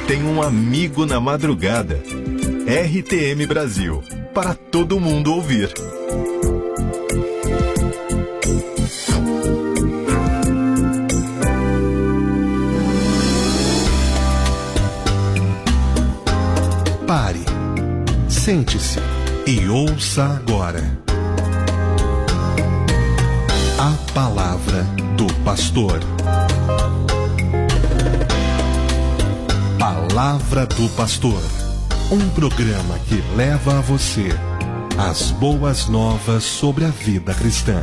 tem um amigo na madrugada. RTM Brasil, para todo mundo ouvir. Pare, sente-se e ouça agora a palavra do pastor. Palavra do Pastor, um programa que leva a você as boas novas sobre a vida cristã.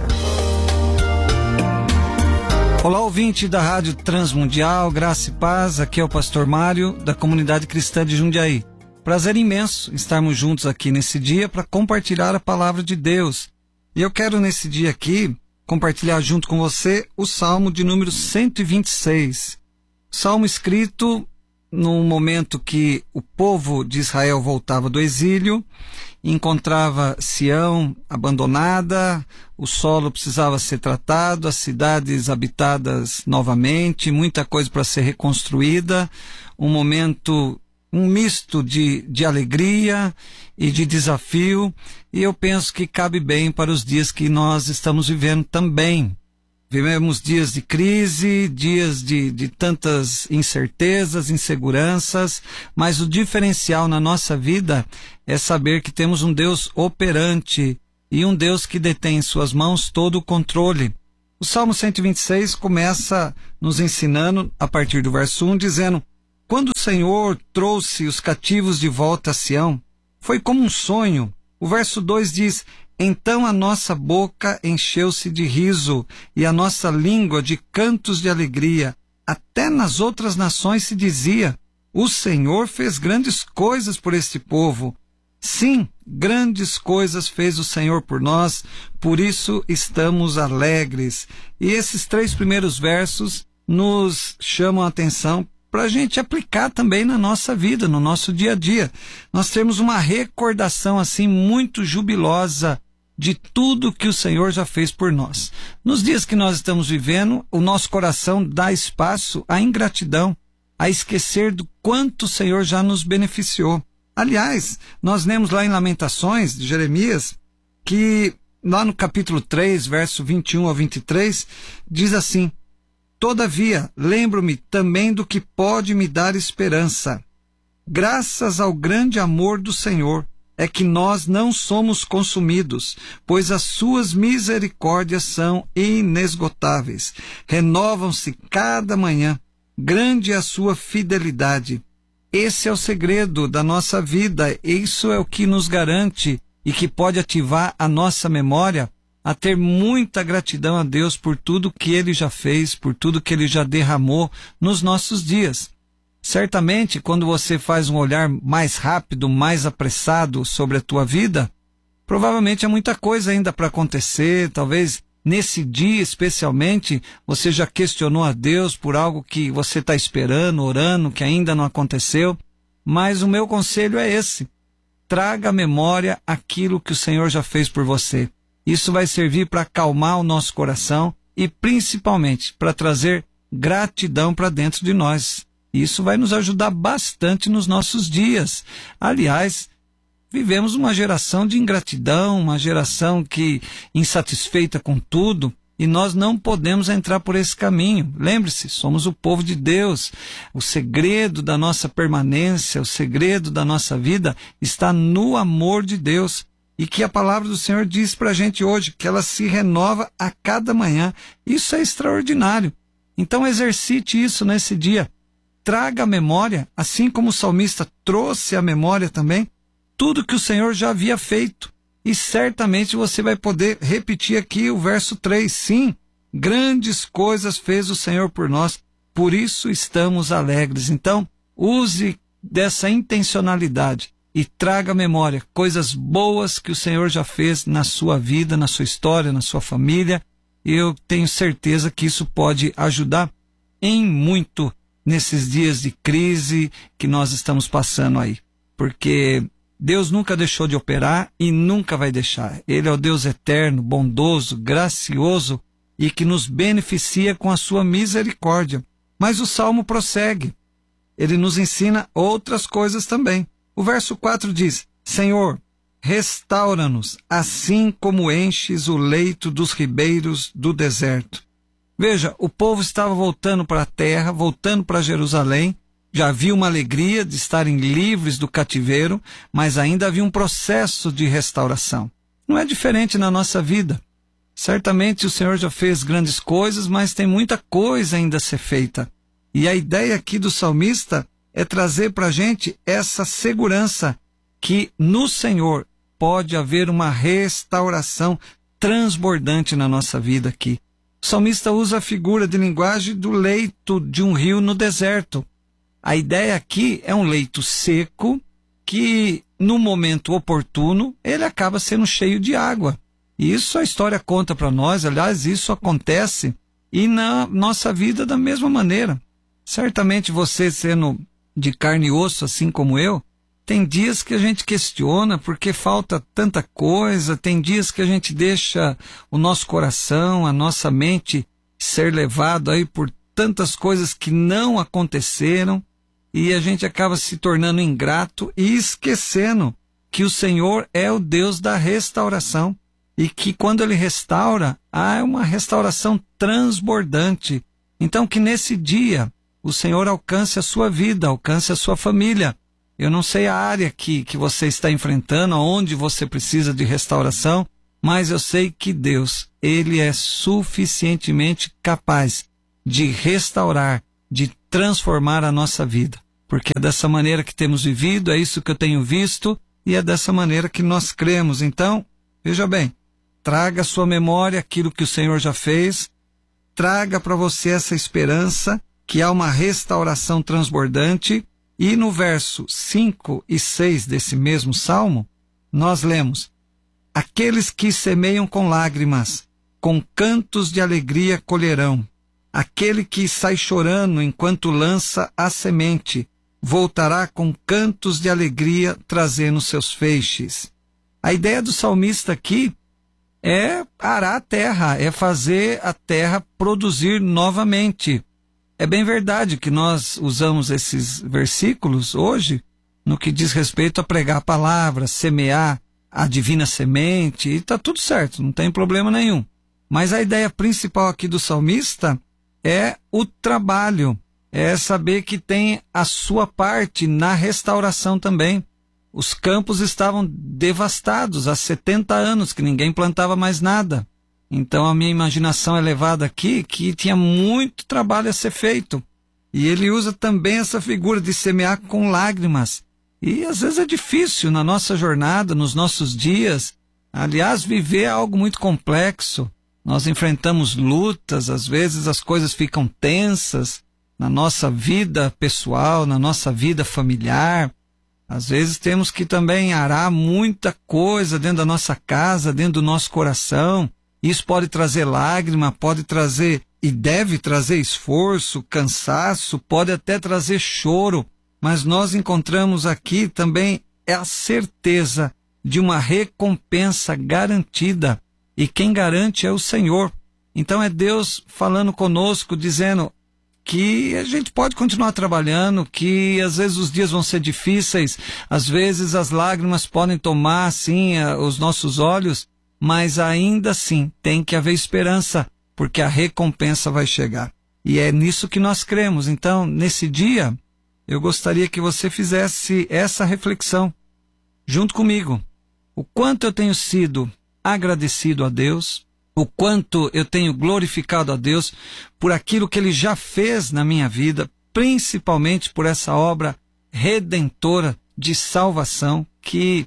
Olá, ouvinte da Rádio Transmundial, graça e paz, aqui é o pastor Mário, da Comunidade Cristã de Jundiaí. Prazer imenso estarmos juntos aqui nesse dia para compartilhar a palavra de Deus. E eu quero nesse dia aqui compartilhar junto com você o Salmo de número 126. Salmo escrito num momento que o povo de Israel voltava do exílio, encontrava Sião abandonada, o solo precisava ser tratado, as cidades habitadas novamente, muita coisa para ser reconstruída, um momento, um misto de alegria e de desafio, e eu penso que cabe bem para os dias que nós estamos vivendo também. Vivemos dias de crise, dias de tantas incertezas, inseguranças, mas o diferencial na nossa vida é saber que temos um Deus operante e um Deus que detém em suas mãos todo o controle. O Salmo 126 começa nos ensinando, a partir do verso 1, dizendo: quando o Senhor trouxe os cativos de volta a Sião, foi como um sonho. O verso 2 diz: então a nossa boca encheu-se de riso e a nossa língua de cantos de alegria. Até nas outras nações se dizia: o Senhor fez grandes coisas por este povo. Sim, grandes coisas fez o Senhor por nós, por isso estamos alegres. E esses 3 primeiros versos nos chamam a atenção para a gente aplicar também na nossa vida, no nosso dia a dia. Nós temos uma recordação assim muito jubilosa de tudo que o Senhor já fez por nós. Nos dias que nós estamos vivendo, o nosso coração dá espaço à ingratidão, a esquecer do quanto o Senhor já nos beneficiou. Aliás, nós lemos lá em Lamentações, de Jeremias, que lá no capítulo 3, verso 21 ao 23, diz assim: todavia, lembro-me também do que pode me dar esperança. Graças ao grande amor do Senhor, é que nós não somos consumidos, pois as suas misericórdias são inesgotáveis. Renovam-se cada manhã. Grande é a sua fidelidade. Esse é o segredo da nossa vida. Isso é o que nos garante e que pode ativar a nossa memória a ter muita gratidão a Deus por tudo que Ele já fez, por tudo que Ele já derramou nos nossos dias. Certamente, quando você faz um olhar mais rápido, mais apressado sobre a tua vida, provavelmente há muita coisa ainda para acontecer. Talvez nesse dia especialmente, você já questionou a Deus por algo que você está esperando, orando, que ainda não aconteceu. Mas o meu conselho é esse: traga à memória aquilo que o Senhor já fez por você. Isso vai servir para acalmar o nosso coração e principalmente para trazer gratidão para dentro de nós. Isso vai nos ajudar bastante nos nossos dias. Aliás, vivemos uma geração de ingratidão, uma geração que insatisfeita com tudo, e nós não podemos entrar por esse caminho. Lembre-se, somos o povo de Deus. O segredo da nossa permanência, o segredo da nossa vida está no amor de Deus. E que a palavra do Senhor diz para a gente hoje, que ela se renova a cada manhã. Isso é extraordinário. Então exercite isso nesse dia. Traga à memória, assim como o salmista trouxe à memória também, tudo que o Senhor já havia feito. E certamente você vai poder repetir aqui o verso 3. Sim, grandes coisas fez o Senhor por nós, por isso estamos alegres. Então, use dessa intencionalidade e traga à memória coisas boas que o Senhor já fez na sua vida, na sua história, na sua família. E eu tenho certeza que isso pode ajudar em muito nesses dias de crise que nós estamos passando aí. Porque Deus nunca deixou de operar e nunca vai deixar. Ele é o Deus eterno, bondoso, gracioso e que nos beneficia com a sua misericórdia. Mas o Salmo prossegue. ele nos ensina outras coisas também. O verso 4 diz: Senhor, restaura-nos, assim como enches o leito dos ribeiros do deserto. Veja, o povo estava voltando para a terra, voltando para Jerusalém. Já havia uma alegria de estarem livres do cativeiro, mas ainda havia um processo de restauração. Não é diferente na nossa vida. Certamente o Senhor já fez grandes coisas, mas tem muita coisa ainda a ser feita. E a ideia aqui do salmista é trazer para a gente essa segurança que no Senhor pode haver uma restauração transbordante na nossa vida aqui. O salmista usa a figura de linguagem do leito de um rio no deserto. A ideia aqui é um leito seco que, no momento oportuno, ele acaba sendo cheio de água. E isso a história conta para nós. Aliás, isso acontece e na nossa vida da mesma maneira. Certamente você, sendo de carne e osso, assim como eu, tem dias que a gente questiona porque falta tanta coisa, tem dias que a gente deixa o nosso coração, a nossa mente ser levado aí por tantas coisas que não aconteceram e a gente acaba se tornando ingrato e esquecendo que o Senhor é o Deus da restauração e que quando Ele restaura, há uma restauração transbordante. Então que nesse dia o Senhor alcance a sua vida, alcance a sua família. Eu não sei a área que você está enfrentando, aonde você precisa de restauração, mas eu sei que Deus, Ele é suficientemente capaz de restaurar, de transformar a nossa vida. Porque é dessa maneira que temos vivido, é isso que eu tenho visto, e é dessa maneira que nós cremos. Então, veja bem, traga à sua memória aquilo que o Senhor já fez, traga para você essa esperança que há uma restauração transbordante. E no verso 5 e 6 desse mesmo salmo, nós lemos: Aqueles que semeiam com lágrimas, com cantos de alegria colherão. Aquele que sai chorando enquanto lança a semente, voltará com cantos de alegria trazendo seus feixes. A ideia do salmista aqui é arar a terra, é fazer a terra produzir novamente. É bem verdade que nós usamos esses versículos hoje no que diz respeito a pregar a palavra, semear a divina semente, e está tudo certo, não tem problema nenhum. Mas a ideia principal aqui do salmista é o trabalho, é saber que tem a sua parte na restauração também. Os campos estavam devastados há 70 anos, que ninguém plantava mais nada. Então a minha imaginação é levada aqui que tinha muito trabalho a ser feito. E ele usa também essa figura de semear com lágrimas. E às vezes é difícil na nossa jornada, nos nossos dias. Aliás, viver é algo muito complexo. Nós enfrentamos lutas, às vezes as coisas ficam tensas na nossa vida pessoal, na nossa vida familiar. Às vezes temos que também arar muita coisa dentro da nossa casa, dentro do nosso coração. Isso pode trazer lágrima, pode trazer e deve trazer esforço, cansaço, pode até trazer choro, mas nós encontramos aqui também a certeza de uma recompensa garantida, e quem garante é o Senhor. Então é Deus falando conosco, dizendo que a gente pode continuar trabalhando, que às vezes os dias vão ser difíceis, às vezes as lágrimas podem tomar assim os nossos olhos, mas ainda assim tem que haver esperança, porque a recompensa vai chegar. E é nisso que nós cremos. Então, nesse dia, eu gostaria que você fizesse essa reflexão junto comigo. O quanto eu tenho sido agradecido a Deus, o quanto eu tenho glorificado a Deus por aquilo que Ele já fez na minha vida, principalmente por essa obra redentora de salvação que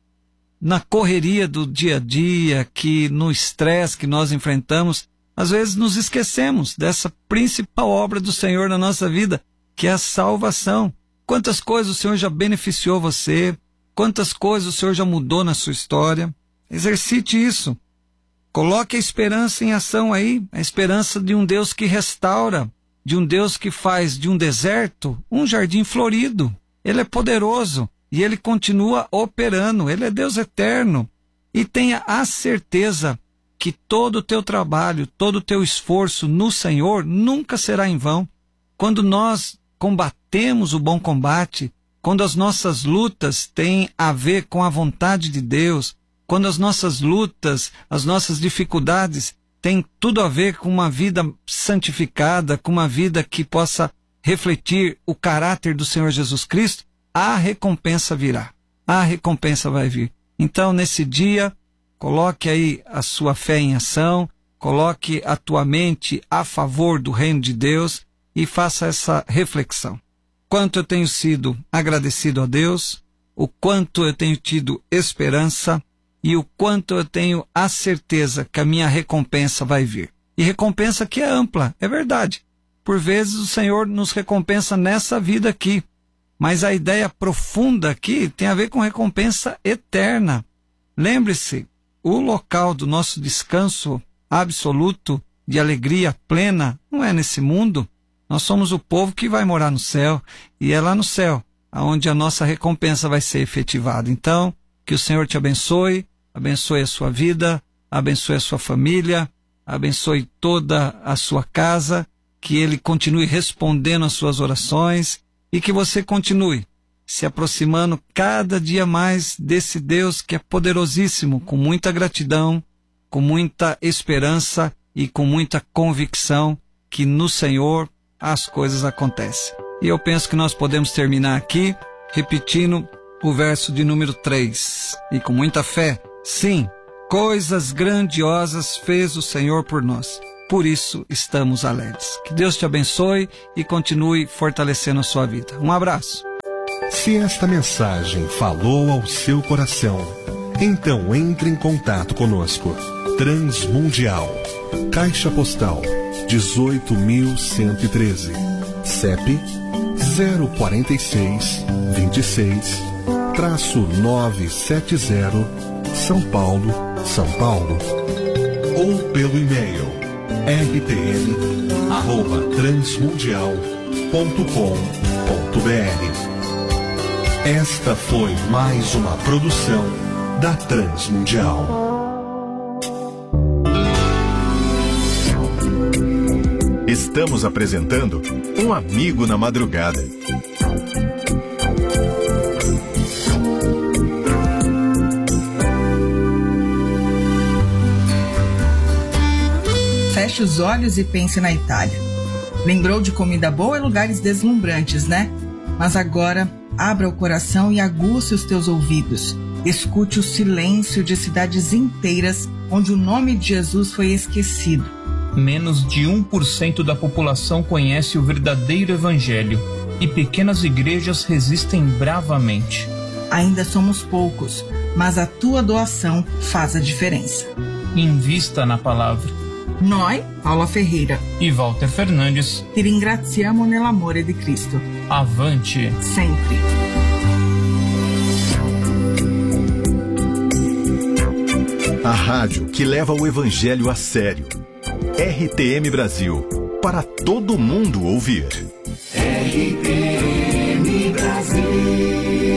na correria do dia a dia, que no estresse que nós enfrentamos, às vezes nos esquecemos dessa principal obra do Senhor na nossa vida, que é a salvação. Quantas coisas o Senhor já beneficiou você, quantas coisas o Senhor já mudou na sua história. Exercite isso. Coloque a esperança em ação aí, a esperança de um Deus que restaura, de um Deus que faz de um deserto um jardim florido. Ele é poderoso. E Ele continua operando, Ele é Deus eterno. E tenha a certeza que todo o teu trabalho, todo o teu esforço no Senhor nunca será em vão. Quando nós combatemos o bom combate, quando as nossas lutas têm a ver com a vontade de Deus, quando as nossas lutas, as nossas dificuldades têm tudo a ver com uma vida santificada, com uma vida que possa refletir o caráter do Senhor Jesus Cristo, a recompensa virá. A recompensa vai vir. Então, nesse dia, coloque aí a sua fé em ação, coloque a tua mente a favor do reino de Deus e faça essa reflexão. Quanto eu tenho sido agradecido a Deus, o quanto eu tenho tido esperança e o quanto eu tenho a certeza que a minha recompensa vai vir. E recompensa que é ampla, é verdade. Por vezes o Senhor nos recompensa nessa vida aqui, mas a ideia profunda aqui tem a ver com recompensa eterna. Lembre-se, o local do nosso descanso absoluto, de alegria plena, não é nesse mundo. Nós somos o povo que vai morar no céu, e é lá no céu onde a nossa recompensa vai ser efetivada. Então, que o Senhor te abençoe a sua vida, abençoe a sua família, abençoe toda a sua casa, que Ele continue respondendo às suas orações e que você continue se aproximando cada dia mais desse Deus que é poderosíssimo, com muita gratidão, com muita esperança e com muita convicção que no Senhor as coisas acontecem. E eu penso que nós podemos terminar aqui repetindo o verso de número 3. E com muita fé, sim, coisas grandiosas fez o Senhor por nós. Por isso estamos alegres. Que Deus te abençoe e continue fortalecendo a sua vida. Um abraço. Se esta mensagem falou ao seu coração, então entre em contato conosco. Transmundial, Caixa Postal 18.113, CEP 046 26-970, São Paulo, São Paulo. Ou pelo e-mail rtm@transmundial.com.br. Esta foi mais uma produção da Transmundial. Estamos apresentando Um Amigo na Madrugada. Feche os olhos e pense na Itália. Lembrou de comida boa e lugares deslumbrantes, né? Mas agora, abra o coração e aguce os teus ouvidos. Escute o silêncio de cidades inteiras onde o nome de Jesus foi esquecido. Menos de 1% da população conhece o verdadeiro evangelho e pequenas igrejas resistem bravamente. Ainda somos poucos, mas a tua doação faz a diferença. Invista na palavra. Noi, Paula Ferreira e Walter Fernandes, ti ringraziamo nell'amore di Cristo. Avante! Sempre! A rádio que leva o evangelho a sério. RTM Brasil, para todo mundo ouvir. RTM Brasil.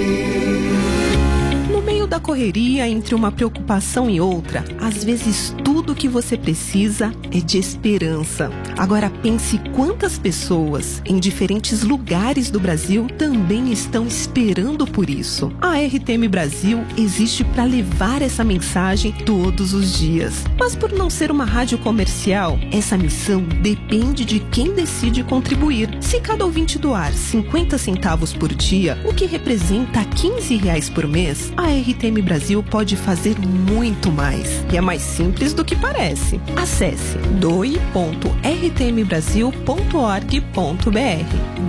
No meio da correria, entre uma preocupação e outra, às vezes tudo o que você precisa é de esperança. Agora pense quantas pessoas em diferentes lugares do Brasil também estão esperando por isso. A RTM Brasil existe para levar essa mensagem todos os dias. Mas por não ser uma rádio comercial, essa missão depende de quem decide contribuir. Se cada ouvinte doar 50 centavos por dia, o que representa R$15 por mês, a RTM Brasil pode fazer muito mais. E é mais simples do que parece. Acesse doe.rtmbrasil.org.br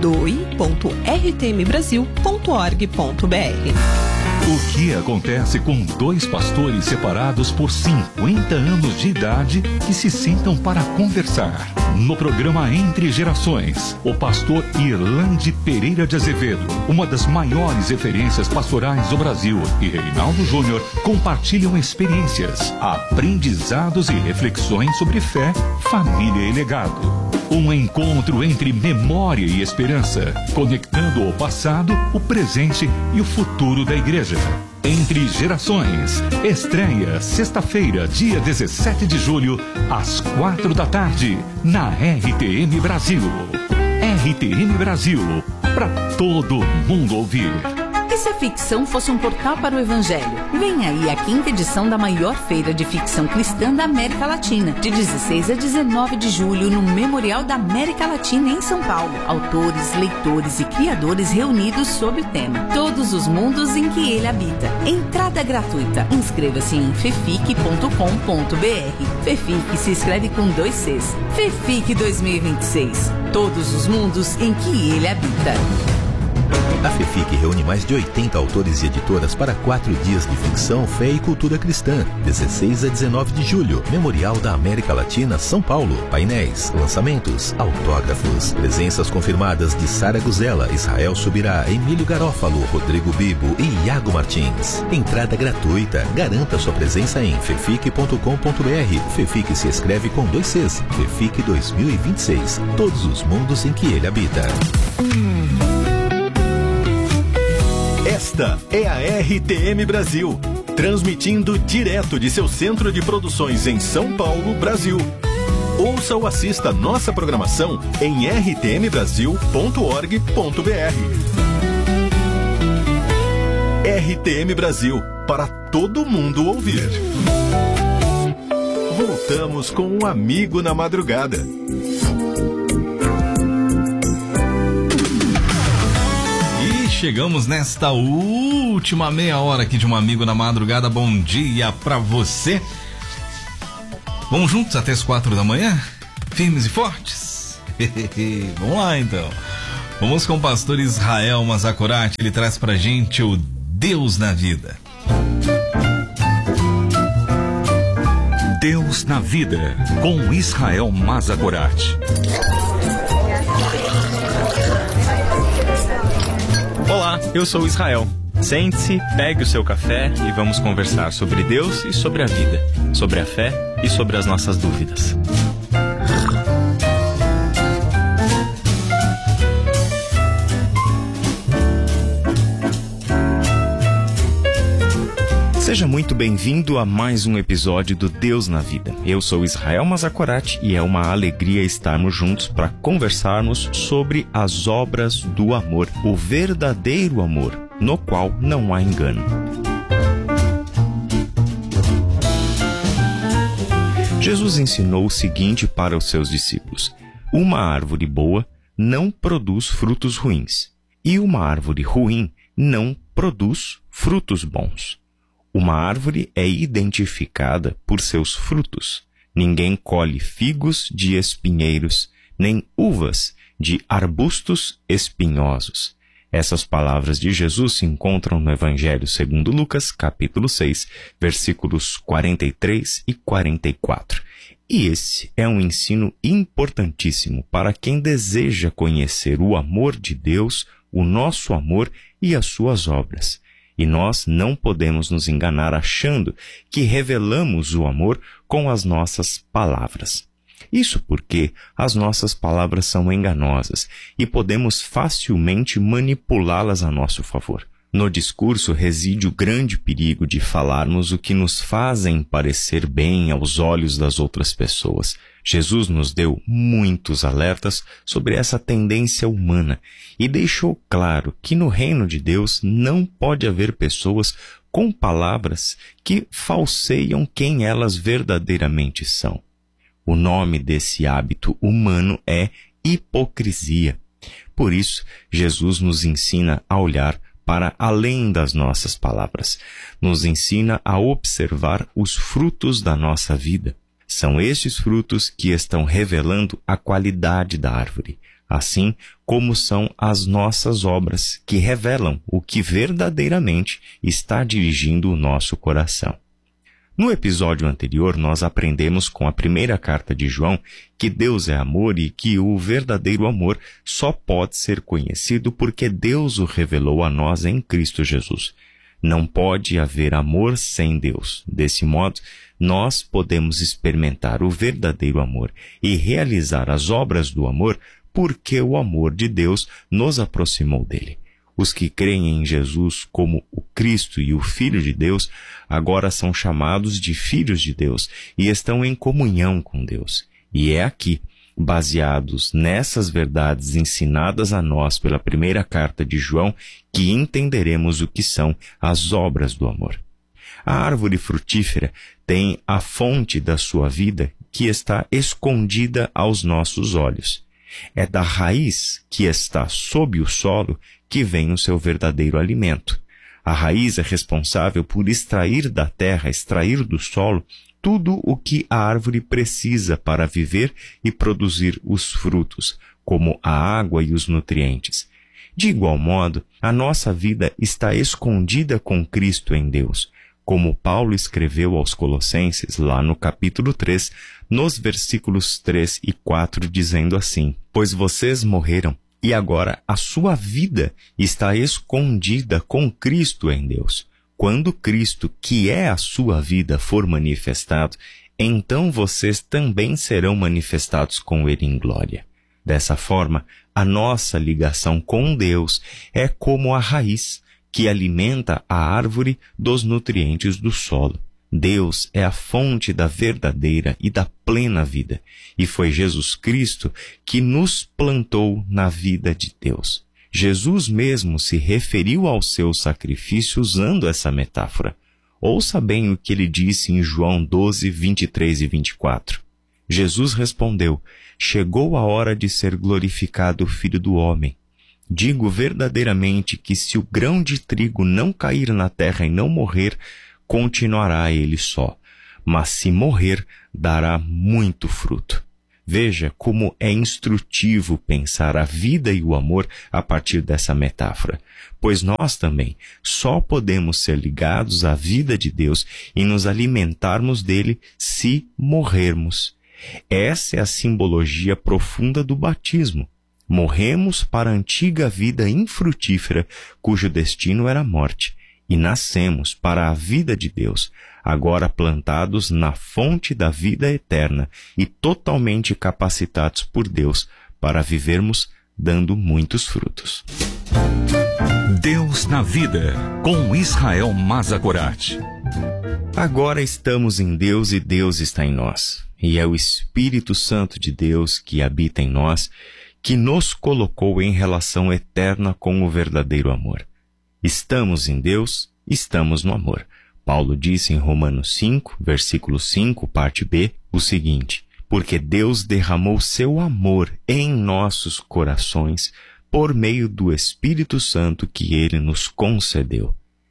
doe.rtmbrasil.org.br. O que acontece com dois pastores separados por 50 anos de idade que se sentam para conversar? No programa Entre Gerações, o pastor Irlande Pereira de Azevedo, uma das maiores referências pastorais do Brasil, e Reinaldo Júnior compartilham experiências, aprendizados e reflexões sobre fé, família e legado. Um encontro entre memória e esperança, conectando o passado, o presente e o futuro da igreja. Entre Gerações, estreia sexta-feira, dia 17 de julho, às 4 da tarde, na RTM Brasil. RTM Brasil, para todo mundo ouvir. E se a ficção fosse um portal para o Evangelho? Vem aí a 5ª edição da maior feira de ficção cristã da América Latina, de 16 a 19 de julho, no Memorial da América Latina, em São Paulo. Autores, leitores e criadores reunidos sob o tema Todos os Mundos em que Ele Habita. Entrada gratuita. Inscreva-se em fefic.com.br. Fefic se escreve com 2 Cs. Fefic 2026. Todos os mundos em que Ele habita. A FEFIC reúne mais de 80 autores e editoras para 4 dias de ficção, fé e cultura cristã. 16 a 19 de julho, Memorial da América Latina, São Paulo. Painéis, lançamentos, autógrafos. Presenças confirmadas de Sara Guzella, Israel Subirá, Emílio Garófalo, Rodrigo Bibo e Iago Martins. Entrada gratuita. Garanta sua presença em fefic.com.br. FEFIC se escreve com 2 Cs. FEFIC 2026. Todos os mundos em que ele habita. Esta é a RTM Brasil, transmitindo direto de seu centro de produções em São Paulo, Brasil. Ouça ou assista nossa programação em rtmbrasil.org.br. RTM Brasil, para todo mundo ouvir. Voltamos com um amigo na madrugada. Chegamos nesta última meia hora aqui de Um Amigo na Madrugada. Bom dia pra você. Vamos juntos até as 4 da manhã? Firmes e fortes? Vamos lá então. Vamos com o pastor Israel Mazakorati. Ele traz pra gente o Deus na Vida. Deus na Vida, com Israel Mazakorati. Olá, eu sou o Israel. Sente-se, pegue o seu café e vamos conversar sobre Deus e sobre a vida, sobre a fé e sobre as nossas dúvidas. Seja muito bem-vindo a mais um episódio do Deus na Vida. Eu sou Israel Mazakorati e é uma alegria estarmos juntos para conversarmos sobre as obras do amor, o verdadeiro amor, no qual não há engano. Jesus ensinou o seguinte para os seus discípulos: uma árvore boa não produz frutos ruins, e uma árvore ruim não produz frutos bons. Uma árvore é identificada por seus frutos. Ninguém colhe figos de espinheiros, nem uvas de arbustos espinhosos. Essas palavras de Jesus se encontram no Evangelho segundo Lucas, capítulo 6, versículos 43 e 44. E esse é um ensino importantíssimo para quem deseja conhecer o amor de Deus, o nosso amor e as suas obras. E nós não podemos nos enganar achando que revelamos o amor com as nossas palavras. Isso porque as nossas palavras são enganosas e podemos facilmente manipulá-las a nosso favor. No discurso reside o grande perigo de falarmos o que nos fazem parecer bem aos olhos das outras pessoas. Jesus nos deu muitos alertas sobre essa tendência humana e deixou claro que no reino de Deus não pode haver pessoas com palavras que falseiam quem elas verdadeiramente são. O nome desse hábito humano é hipocrisia. Por isso, Jesus nos ensina a olhar para além das nossas palavras. Nos ensina a observar os frutos da nossa vida. São estes frutos que estão revelando a qualidade da árvore, assim como são as nossas obras que revelam o que verdadeiramente está dirigindo o nosso coração. No episódio anterior, nós aprendemos com a primeira carta de João que Deus é amor e que o verdadeiro amor só pode ser conhecido porque Deus o revelou a nós em Cristo Jesus. Não pode haver amor sem Deus. Desse modo, nós podemos experimentar o verdadeiro amor e realizar as obras do amor porque o amor de Deus nos aproximou dele. Os que creem em Jesus como o Cristo e o Filho de Deus agora são chamados de filhos de Deus e estão em comunhão com Deus. E é aqui baseados nessas verdades ensinadas a nós pela primeira carta de João, que entenderemos o que são as obras do amor. A árvore frutífera tem a fonte da sua vida que está escondida aos nossos olhos. É da raiz que está sob o solo que vem o seu verdadeiro alimento. A raiz é responsável por extrair da terra, extrair do solo, tudo o que a árvore precisa para viver e produzir os frutos, como a água e os nutrientes. De igual modo, a nossa vida está escondida com Cristo em Deus, como Paulo escreveu aos Colossenses, lá no capítulo 3, nos versículos 3 e 4, dizendo assim: pois vocês morreram, e agora a sua vida está escondida com Cristo em Deus. Quando Cristo, que é a sua vida, for manifestado, então vocês também serão manifestados com Ele em glória. Dessa forma, a nossa ligação com Deus é como a raiz, que alimenta a árvore dos nutrientes do solo. Deus é a fonte da verdadeira e da plena vida, e foi Jesus Cristo que nos plantou na vida de Deus. Jesus mesmo se referiu ao seu sacrifício usando essa metáfora. Ouça bem o que ele disse em João 12, 23 e 24. Jesus respondeu: chegou a hora de ser glorificado o Filho do Homem. Digo verdadeiramente que se o grão de trigo não cair na terra e não morrer, continuará ele só, mas se morrer, dará muito fruto. Veja como é instrutivo pensar a vida e o amor a partir dessa metáfora, pois nós também só podemos ser ligados à vida de Deus e nos alimentarmos dele se morrermos. Essa é a simbologia profunda do batismo. Morremos para a antiga vida infrutífera, cujo destino era a morte, e nascemos para a vida de Deus, agora plantados na fonte da vida eterna e totalmente capacitados por Deus para vivermos dando muitos frutos. Deus na vida, com Israel Mazakorati. Agora estamos em Deus e Deus está em nós. E é o Espírito Santo de Deus que habita em nós, que nos colocou em relação eterna com o verdadeiro amor. Estamos em Deus, estamos no amor. Paulo disse em Romanos 5, versículo 5, parte B, o seguinte: porque Deus derramou seu amor em nossos corações por meio do Espírito Santo que Ele nos concedeu.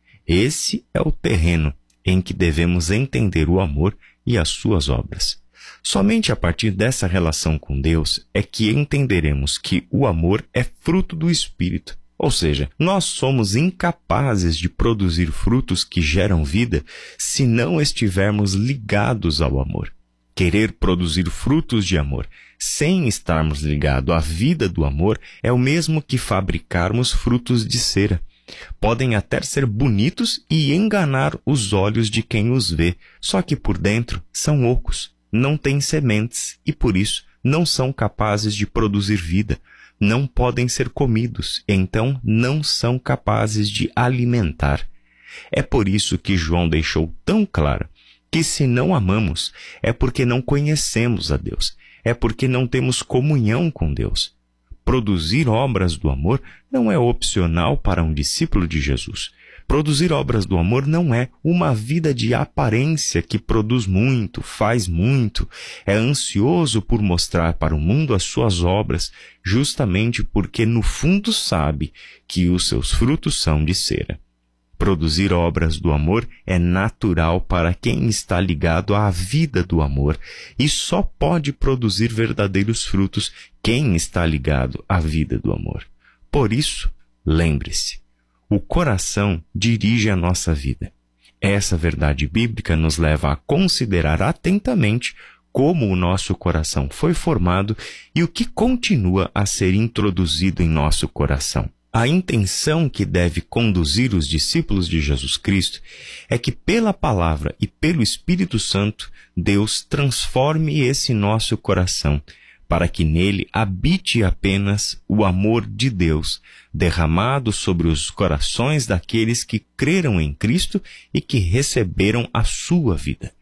Esse é o terreno em que devemos entender o amor e as suas obras. Somente a partir dessa relação com Deus é que entenderemos que o amor é fruto do Espírito. Ou seja, nós somos incapazes de produzir frutos que geram vida se não estivermos ligados ao amor. Querer produzir frutos de amor sem estarmos ligados à vida do amor é o mesmo que fabricarmos frutos de cera. Podem até ser bonitos e enganar os olhos de quem os vê, só que por dentro são ocos, não têm sementes e por isso não são capazes de produzir vida. Não podem ser comidos, então não são capazes de alimentar. É por isso que João deixou tão claro que se não amamos é porque não conhecemos a Deus, é porque não temos comunhão com Deus. Produzir obras do amor não é opcional para um discípulo de Jesus. Produzir obras do amor não é uma vida de aparência que produz muito, faz muito, é ansioso por mostrar para o mundo as suas obras, justamente porque no fundo sabe que os seus frutos são de cera. Produzir obras do amor é natural para quem está ligado à vida do amor e só pode produzir verdadeiros frutos quem está ligado à vida do amor. Por isso, lembre-se, o coração dirige a nossa vida. Essa verdade bíblica nos leva a considerar atentamente como o nosso coração foi formado e o que continua a ser introduzido em nosso coração. A intenção que deve conduzir os discípulos de Jesus Cristo é que pela palavra e pelo Espírito Santo, Deus transforme esse nosso coração, para que nele habite apenas o amor de Deus, derramado sobre os corações daqueles que creram em Cristo e que receberam a sua vida.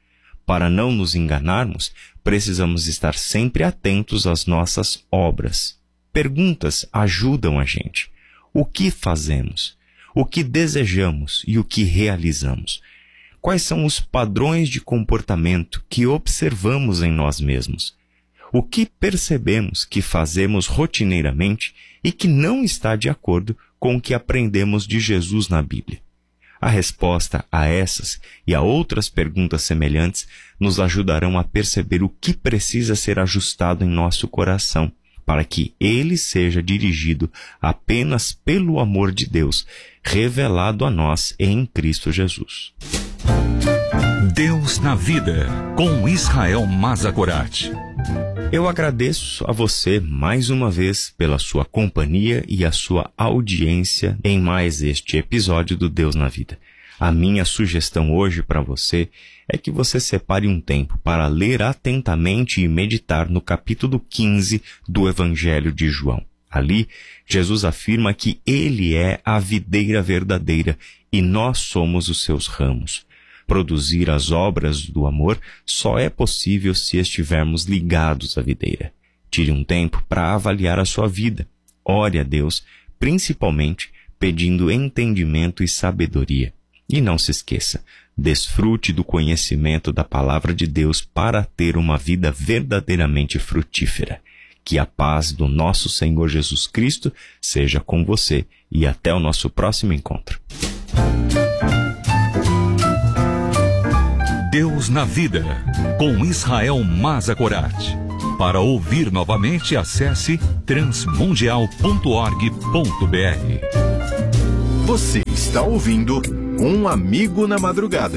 Para não nos enganarmos, precisamos estar sempre atentos às nossas obras. Perguntas ajudam a gente. O que fazemos? O que desejamos e o que realizamos? Quais são os padrões de comportamento que observamos em nós mesmos? O que percebemos que fazemos rotineiramente e que não está de acordo com o que aprendemos de Jesus na Bíblia? A resposta a essas e a outras perguntas semelhantes nos ajudarão a perceber o que precisa ser ajustado em nosso coração, para que ele seja dirigido apenas pelo amor de Deus, revelado a nós em Cristo Jesus. Deus na Vida, com Israel Mazakorati. Eu agradeço a você mais uma vez pela sua companhia e a sua audiência em mais este episódio do Deus na Vida. A minha sugestão hoje para você é que você separe um tempo para ler atentamente e meditar no capítulo 15 do Evangelho de João. Ali, Jesus afirma que Ele é a videira verdadeira e nós somos os seus ramos. Produzir as obras do amor só é possível se estivermos ligados à videira. Tire um tempo para avaliar a sua vida. Ore a Deus, principalmente pedindo entendimento e sabedoria. E não se esqueça, desfrute do conhecimento da palavra de Deus para ter uma vida verdadeiramente frutífera. Que a paz do nosso Senhor Jesus Cristo seja com você e até o nosso próximo encontro. Deus na Vida, com Israel Mazakorati. Para ouvir novamente, acesse transmundial.org.br. Você está ouvindo Um Amigo na Madrugada.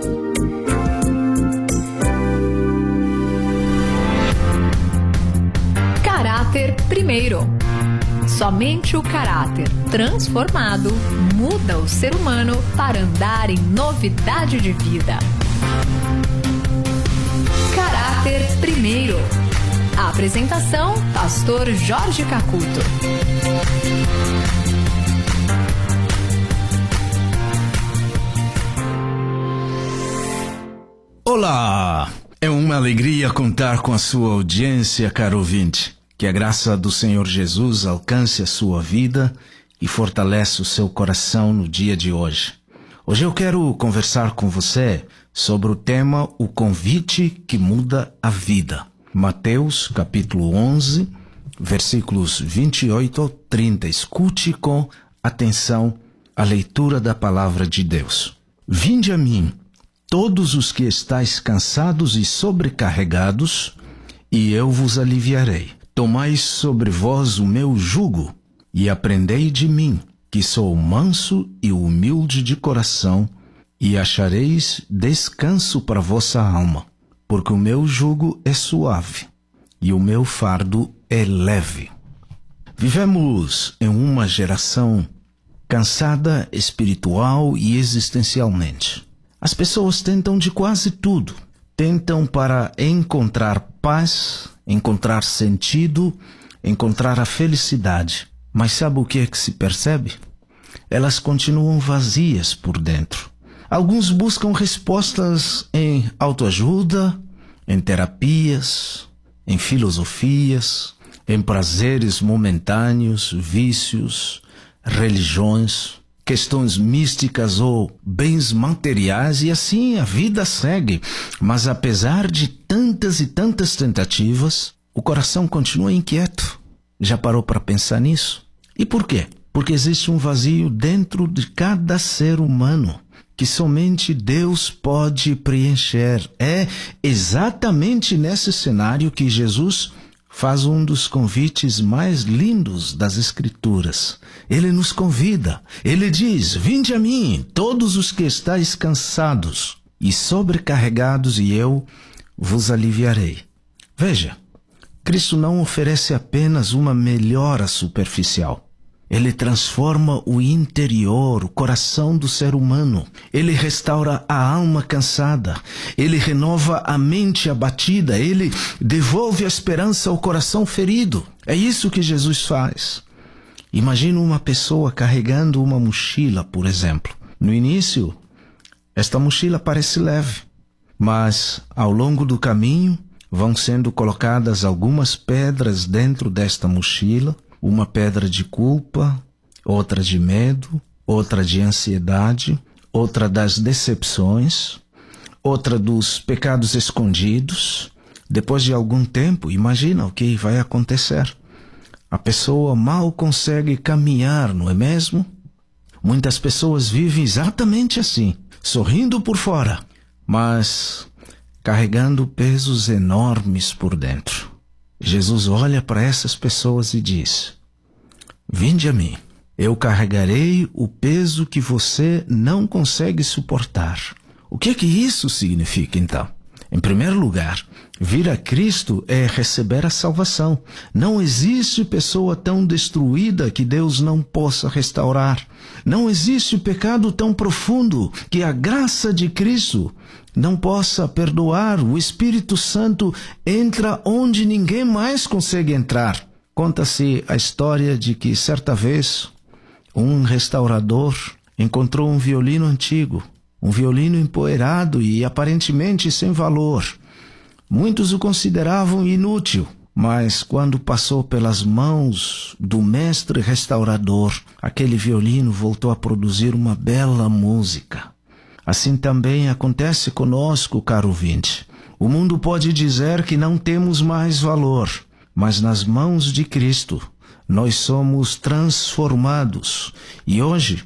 Caráter primeiro. Somente o caráter transformado muda o ser humano para andar em novidade de vida. Caráter primeiro. A apresentação, Pastor Jorge Cacuto. Olá! É uma alegria contar com a sua audiência, caro ouvinte. Que a graça do Senhor Jesus alcance a sua vida e fortaleça o seu coração no dia de hoje. Hoje eu quero conversar com você sobre o tema O Convite que Muda a Vida. Mateus, capítulo 11, versículos 28 ao 30. Escute com atenção a leitura da palavra de Deus. Vinde a mim, todos os que estáis cansados e sobrecarregados, e eu vos aliviarei. Tomai sobre vós o meu jugo, e aprendei de mim, que sou manso e humilde de coração, e achareis descanso para vossa alma, porque o meu jugo é suave, e o meu fardo é leve. Vivemos em uma geração cansada espiritual e existencialmente. As pessoas tentam de quase tudo. Tentam para encontrar paz, encontrar sentido, encontrar a felicidade. Mas sabe o que é que se percebe? Elas continuam vazias por dentro. Alguns buscam respostas em autoajuda, em terapias, em filosofias, em prazeres momentâneos, vícios, religiões, questões místicas ou bens materiais, e assim a vida segue. Mas apesar de tantas e tantas tentativas, o coração continua inquieto. Já parou para pensar nisso? E por quê? Porque existe um vazio dentro de cada ser humano que somente Deus pode preencher. É exatamente nesse cenário que Jesus faz um dos convites mais lindos das Escrituras. Ele nos convida. Ele diz: vinde a mim, todos os que estáis cansados e sobrecarregados, e eu vos aliviarei. Veja, Cristo não oferece apenas uma melhora superficial. Ele transforma o interior, o coração do ser humano. Ele restaura a alma cansada. Ele renova a mente abatida. Ele devolve a esperança ao coração ferido. É isso que Jesus faz. Imagina uma pessoa carregando uma mochila, por exemplo. No início, esta mochila parece leve. Mas, ao longo do caminho, vão sendo colocadas algumas pedras dentro desta mochila, uma pedra de culpa, outra de medo, outra de ansiedade, outra das decepções, outra dos pecados escondidos. Depois de algum tempo, imagina o que vai acontecer. A pessoa mal consegue caminhar, não é mesmo? Muitas pessoas vivem exatamente assim, sorrindo por fora, mas carregando pesos enormes por dentro. Jesus olha para essas pessoas e diz: vinde a mim, eu carregarei o peso que você não consegue suportar. O que isso significa então? Em primeiro lugar, vir a Cristo é receber a salvação. Não existe pessoa tão destruída que Deus não possa restaurar. Não existe pecado tão profundo que a graça de Cristo não possa perdoar. O Espírito Santo entra onde ninguém mais consegue entrar. Conta-se a história de que, certa vez, um restaurador encontrou um violino antigo, um violino empoeirado e aparentemente sem valor. Muitos o consideravam inútil, mas quando passou pelas mãos do mestre restaurador, aquele violino voltou a produzir uma bela música. Assim também acontece conosco, caro ouvinte. O mundo pode dizer que não temos mais valor, mas nas mãos de Cristo nós somos transformados. E hoje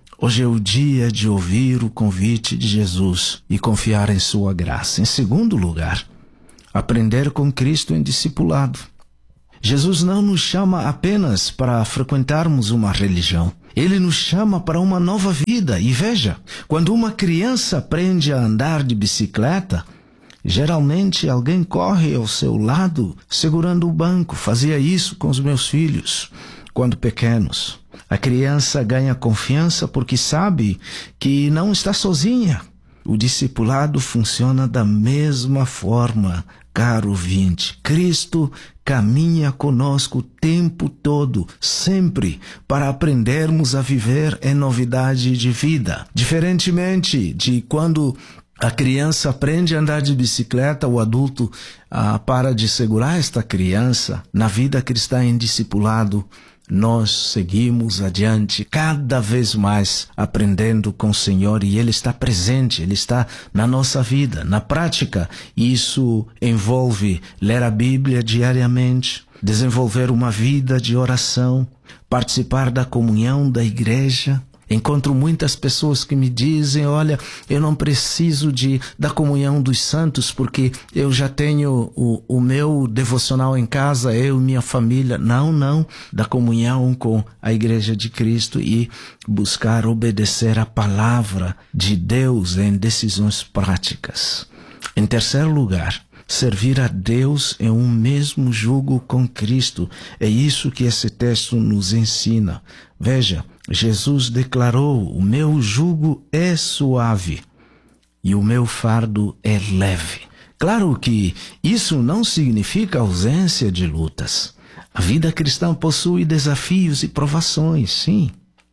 é o dia de ouvir o convite de Jesus e confiar em sua graça. Em segundo lugar, aprender com Cristo em discipulado. Jesus não nos chama apenas para frequentarmos uma religião. Ele nos chama para uma nova vida. E veja, quando uma criança aprende a andar de bicicleta, geralmente alguém corre ao seu lado segurando o banco. Fazia isso com os meus filhos quando pequenos. A criança ganha confiança porque sabe que não está sozinha. O discipulado funciona da mesma forma, caro ouvinte. Cristo caminha conosco o tempo todo, sempre, para aprendermos a viver em novidade de vida. Diferentemente de quando a criança aprende a andar de bicicleta, o adulto para de segurar esta criança. Na vida cristã em discipulado, nós seguimos adiante cada vez mais aprendendo com o Senhor, e Ele está presente, Ele está na nossa vida. Na prática, isso envolve ler a Bíblia diariamente, desenvolver uma vida de oração, participar da comunhão da igreja. Encontro muitas pessoas que me dizem: olha, eu não preciso da comunhão dos santos porque eu já tenho o meu devocional em casa, eu e minha família. Não, da comunhão com a Igreja de Cristo e buscar obedecer a palavra de Deus em decisões práticas. Em terceiro lugar, servir a Deus em um mesmo jugo com Cristo. É isso que esse texto nos ensina. Veja, Jesus declarou: o meu jugo é suave e o meu fardo é leve. Claro que isso não significa ausência de lutas. A vida cristã possui desafios e provações, sim,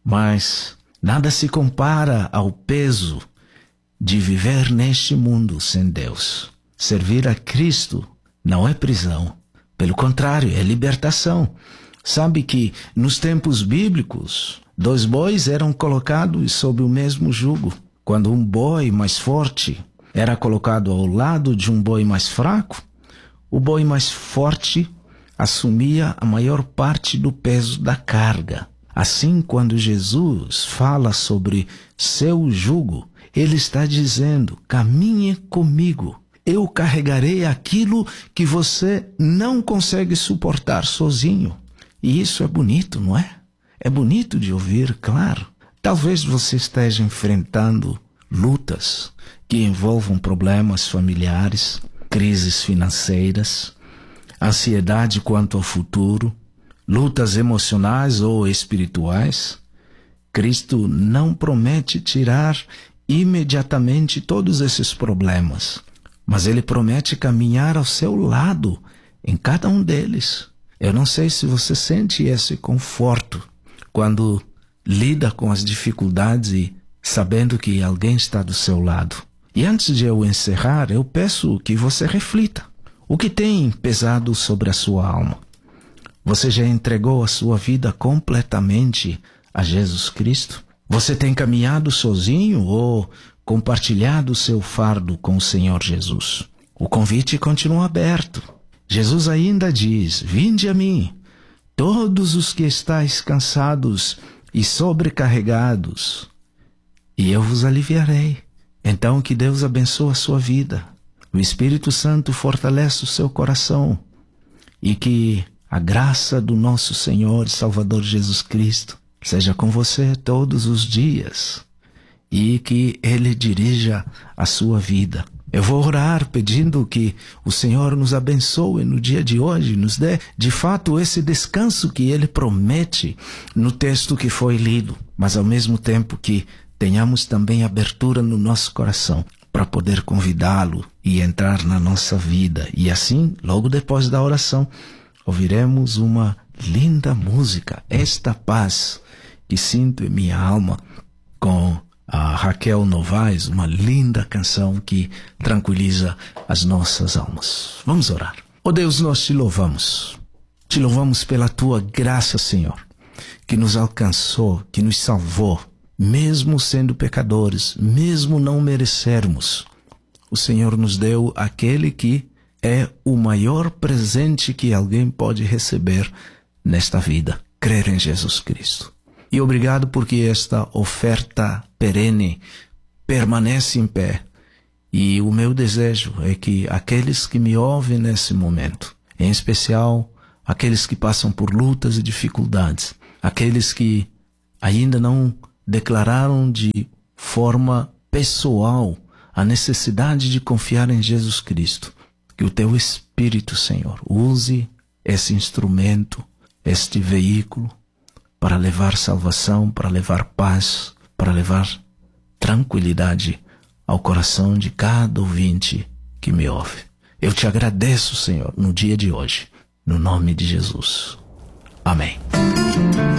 mas nada se compara ao peso de viver neste mundo sem Deus. Servir a Cristo não é prisão, pelo contrário, é libertação. Sabe que nos tempos bíblicos, 2 bois eram colocados sob o mesmo jugo. Quando um boi mais forte era colocado ao lado de um boi mais fraco, o boi mais forte assumia a maior parte do peso da carga. Assim, quando Jesus fala sobre seu jugo, ele está dizendo: caminhe comigo. Eu carregarei aquilo que você não consegue suportar sozinho. E isso é bonito, não é? É bonito de ouvir, claro. Talvez você esteja enfrentando lutas que envolvam problemas familiares, crises financeiras, ansiedade quanto ao futuro, lutas emocionais ou espirituais. Cristo não promete tirar imediatamente todos esses problemas, mas Ele promete caminhar ao seu lado em cada um deles. Eu não sei se você sente esse conforto quando lida com as dificuldades e sabendo que alguém está do seu lado. E antes de eu encerrar, eu peço que você reflita. O que tem pesado sobre a sua alma? Você já entregou a sua vida completamente a Jesus Cristo? Você tem caminhado sozinho ou compartilhado o seu fardo com o Senhor Jesus? O convite continua aberto. Jesus ainda diz: vinde a mim, todos os que estáis cansados e sobrecarregados, e eu vos aliviarei. Então que Deus abençoe a sua vida. O Espírito Santo fortalece o seu coração e que a graça do nosso Senhor e Salvador Jesus Cristo seja com você todos os dias e que Ele dirija a sua vida. Eu vou orar pedindo que o Senhor nos abençoe no dia de hoje, nos dê de fato esse descanso que Ele promete no texto que foi lido, mas ao mesmo tempo que tenhamos também abertura no nosso coração para poder convidá-lo e entrar na nossa vida. E assim, logo depois da oração, ouviremos uma linda música, Esta Paz que Sinto em Minha Alma, com a Raquel Novaes, uma linda canção que tranquiliza as nossas almas. Vamos orar. Ó Deus, nós te louvamos. Te louvamos pela tua graça, Senhor, que nos alcançou, que nos salvou, mesmo sendo pecadores, mesmo não merecermos. O Senhor nos deu aquele que é o maior presente que alguém pode receber nesta vida: crer em Jesus Cristo. E obrigado porque esta oferta perene permanece em pé. E o meu desejo é que aqueles que me ouvem nesse momento, em especial aqueles que passam por lutas e dificuldades, aqueles que ainda não declararam de forma pessoal a necessidade de confiar em Jesus Cristo, que o teu Espírito, Senhor, use esse instrumento, este veículo, para levar salvação, para levar paz, para levar tranquilidade ao coração de cada ouvinte que me ouve. Eu te agradeço, Senhor, no dia de hoje, no nome de Jesus. Amém.